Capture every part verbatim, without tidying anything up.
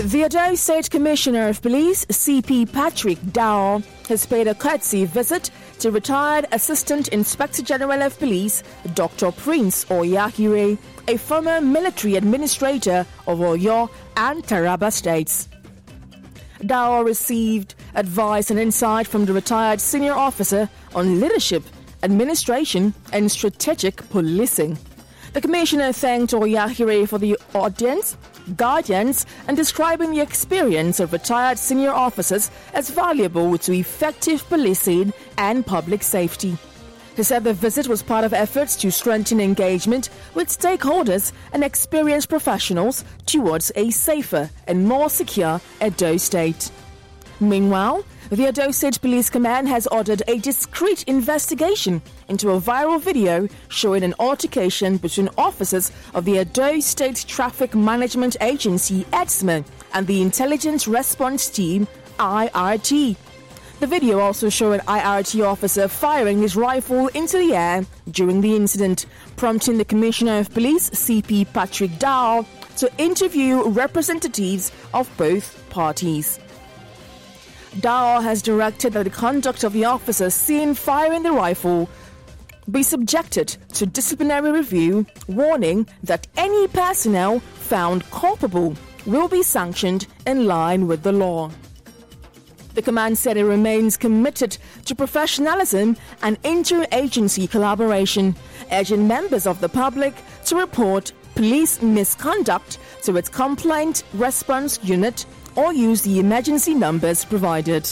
The Edo State Commissioner of Police, C P Patrick Dao, has paid a courtesy visit to retired Assistant Inspector General of Police, Doctor Prince Oyahire, a former military administrator of Oyo and Taraba states. Dao received advice and insight from the retired senior officer on leadership, administration, and strategic policing. The commissioner thanked Oyahire for the audience, guidance, and describing the experience of retired senior officers as valuable to effective policing and public safety. He said the visit was part of efforts to strengthen engagement with stakeholders and experienced professionals towards a safer and more secure Edo State. Meanwhile, the Edo State Police Command has ordered a discreet investigation into a viral video showing an altercation between officers of the Edo State Traffic Management Agency, E D S M A, and the Intelligence Response Team, I R T. The video also showed an I R T officer firing his rifle into the air during the incident, prompting the Commissioner of Police, C P Patrick Dao, to interview representatives of both parties. Dao has directed that the conduct of the officer seen firing the rifle be subjected to disciplinary review, warning that any personnel found culpable will be sanctioned in line with the law. The command said it remains committed to professionalism and interagency collaboration, urging members of the public to report police misconduct to its complaint response unit or use the emergency numbers provided.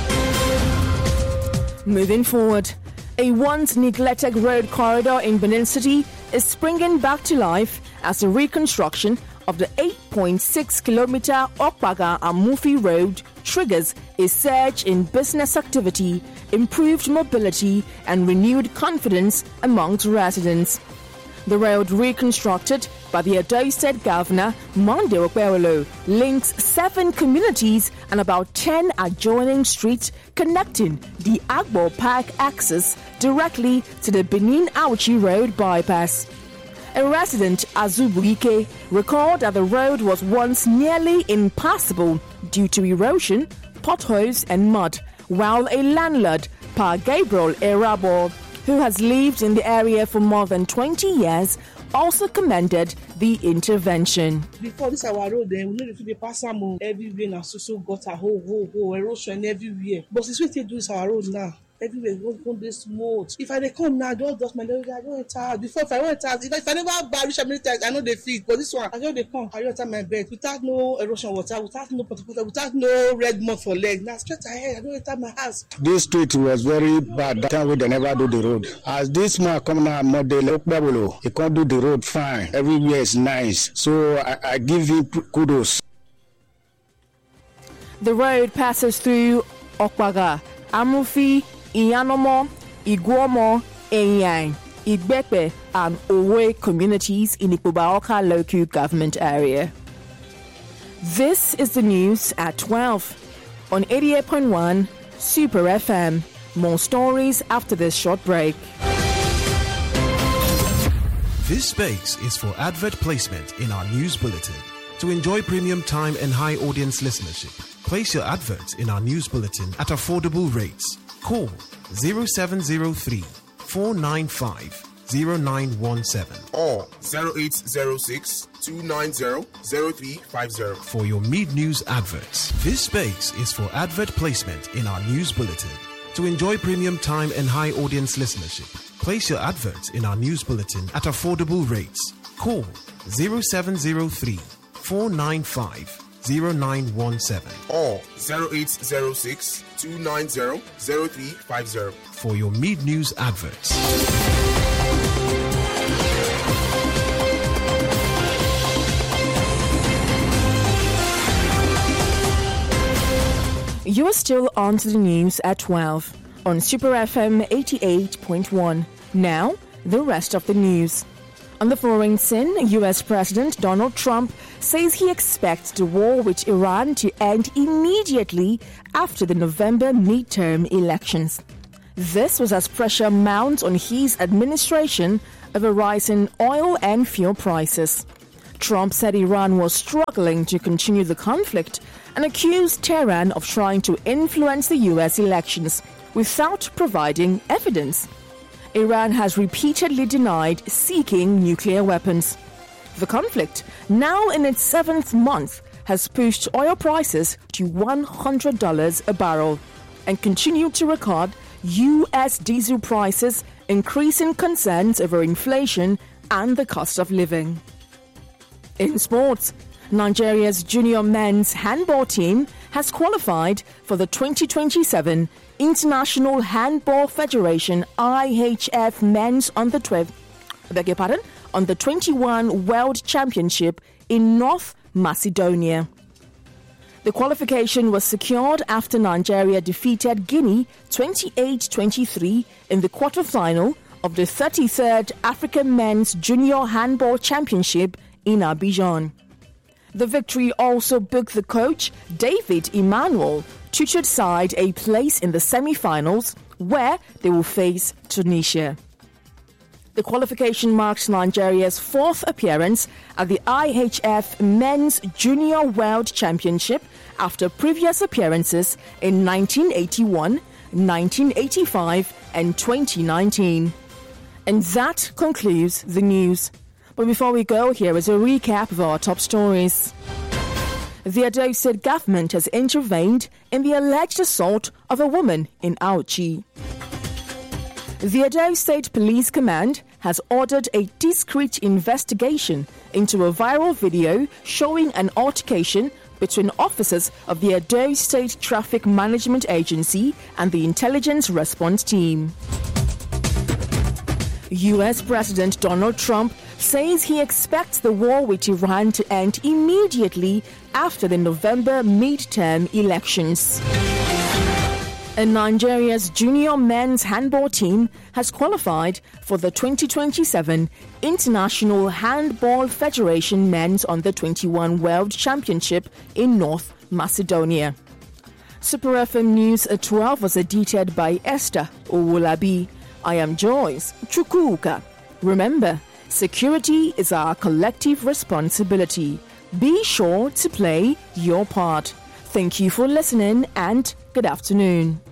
Moving forward, a once neglected road corridor in Benin City is springing back to life as the reconstruction of the eight point six kilometer Okpaga-Amufi Road triggers a surge in business activity, improved mobility, and renewed confidence amongst residents. The road, reconstructed by the Edo State Governor, Monday Okpewolo, links seven communities and about ten adjoining streets connecting the Agbo Park access directly to the Benin-Auchi Road bypass. A resident, Azubuike, recalled that the road was once nearly impassable due to erosion, potholes, and mud, while a landlord, Pa Gabriel Erabo, who has lived in the area for more than twenty years, also commended the intervention. Before this our road, then we know if they pass some everywhere now, so so got a whole whole whole erosion everywhere. But since we take do this our road now, everywhere going to be smooth. If I they come now, don't dust my leg. I don't enter. Before if I went out, if I, if I never barish many times, I know they feed. But this one, I know they come. I don't enter my bed without no erosion water, without no particular, without no red mud for leg. Now straight ahead, I don't enter my house. This street was very bad. That time we they never do the road. As this man come now, model he can't do the road fine. Everywhere is nice. So I, I give him kudos. The road passes through Okpaga, Amufi, Iyanomo, Iguomo, Enyang, Igbepe, and Owe communities in the Ikpoba-Awka local government area. This is the news at twelve on eighty-eight point one Super F M. More stories after this short break. This space is for advert placement in our news bulletin. To enjoy premium time and high audience listenership, place your adverts in our news bulletin at affordable rates. Call zero seven zero three, four nine five, zero nine one seven or zero eight zero six, two nine zero, zero three five zero for your mid-news adverts. This space is for advert placement in our news bulletin. To enjoy premium time and high audience listenership, place your adverts in our news bulletin at affordable rates. Call zero seven zero three, four nine five, zero nine one seven or zero eight zero six, two nine zero, zero three five zero for your mid-news adverts. You are still on to the news at twelve on Super F M eighty-eight point one. Now, the rest of the news. On the foreign scene, U S President Donald Trump says he expects the war with Iran to end immediately after the November midterm elections. This was as pressure mounts on his administration over rising oil and fuel prices. Trump said Iran was struggling to continue the conflict and accused Tehran of trying to influence the U S elections without providing evidence. Iran has repeatedly denied seeking nuclear weapons. The conflict, now in its seventh month, has pushed oil prices to one hundred dollars a barrel and continued to record U S diesel prices, increasing concerns over inflation and the cost of living. In sports, Nigeria's junior men's handball team has qualified for the twenty twenty-seven International Handball Federation I H F Men's Under twelve, I beg your pardon, Under twenty-one World Championship in North Macedonia. The qualification was secured after Nigeria defeated Guinea twenty-eight twenty-three in the quarter-final of the thirty-third African Men's Junior Handball Championship in Abidjan. The victory also booked the coach, David Emmanuel, tutored side a place in the semi-finals where they will face Tunisia. The qualification marks Nigeria's fourth appearance at the I H F Men's Junior World Championship after previous appearances in nineteen eighty-one, nineteen eighty-five and twenty nineteen. And that concludes the news. But before we go, here is a recap of our top stories. The Edo State government has intervened in the alleged assault of a woman in Auchi. The Edo State Police Command has ordered a discreet investigation into a viral video showing an altercation between officers of the Edo State Traffic Management Agency and the Intelligence Response Team. U S President Donald Trump says he expects the war with Iran to end immediately after the November midterm elections. And Nigeria's junior men's handball team has qualified for the twenty twenty-seven International Handball Federation Men's Under twenty-one World Championship in North Macedonia. Super F M News at twelve was edited by Esther Owolabi. I am Joyce Chukwuka. Remember, security is our collective responsibility. Be sure to play your part. Thank you for listening and good afternoon.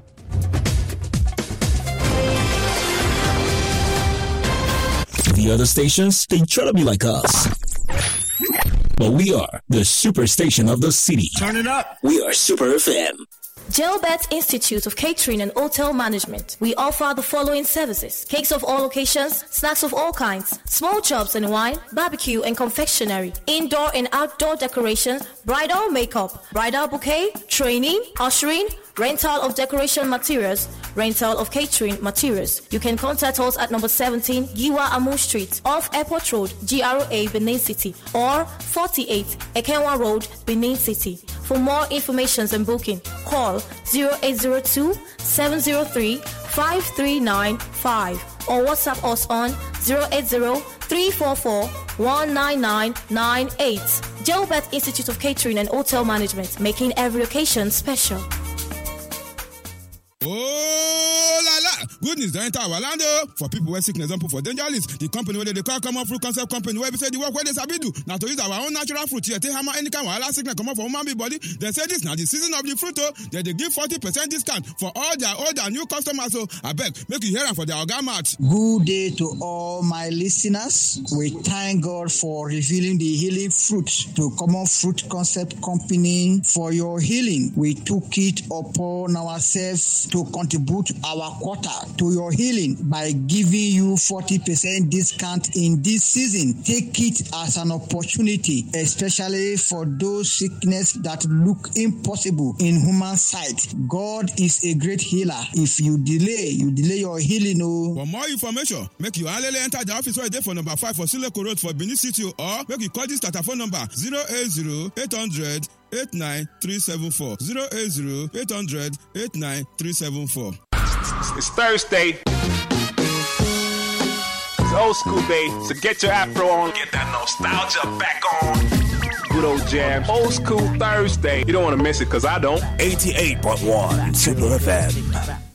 The other stations, they try to be like us. But we are the super station of the city. Turn it up. We are Super F M. Gelbert Institute of Catering and Hotel Management. We offer the following services: cakes of all occasions, snacks of all kinds, small chops and wine, barbecue and confectionery, indoor and outdoor decorations, bridal makeup, bridal bouquet, training, ushering, rental of decoration materials, rental of catering materials. You can contact us at number seventeen Giwa Amu Street off Airport Road, G R A, Benin City, or forty-eight Ekenwa Road, Benin City. For more information and booking, call zero eight zero two, seven zero three, five three nine five or WhatsApp us on zero eight zero, three four four, one nine nine nine eight. Gelbert Institute of Catering and Hotel Management, making every occasion special. Oh la la! Good news don't enter our land for people who seek an example for danger list. The company where they call common fruit concept company where we say the work where they sabi do. Now to use our own natural fruit here, take hammer any kind of wahala sickness come up for human body. They say this now the season of the fruit. Oh, they they give forty percent discount for all their old and new customers. So I beg make you hear them for their orgamat. Good day to all my listeners. We thank God for revealing the healing fruit to Common Fruit Concept Company for your healing. We took it upon ourselves to contribute our quota to your healing by giving you forty percent discount in this season. Take it as an opportunity, especially for those sickness that look impossible in human sight. God is a great healer. If you delay, you delay your healing. Oh. For more information, make you only enter the office right there for number five for Sileko Road for Benin City, or make you call this telephone number zero eight zero, eight hundred, eight nine three seven four zero eight zero, eight hundred, eight nine three seven four. It's Thursday. It's old school day, so get your afro on. Get that nostalgia back on. Good old jams. Old school Thursday. You don't want to miss it, because I don't. eighty-eight point one Super F M.